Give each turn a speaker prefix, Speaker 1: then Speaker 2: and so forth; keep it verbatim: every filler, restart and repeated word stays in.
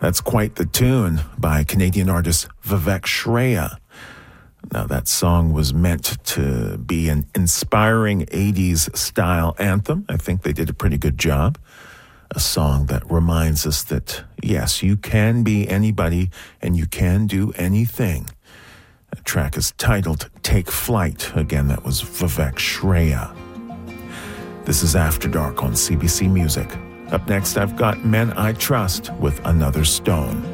Speaker 1: That's quite the tune by Canadian artist Vivek Shraya. Now, that song was meant to be an inspiring eighties style anthem. I think they did a pretty good job. A song that reminds us that, yes, you can be anybody and you can do anything. The track is titled Take Flight. Again, that was Vivek Shraya. This is After Dark on C B C Music. Up next, I've got Men I Trust with Another Stone.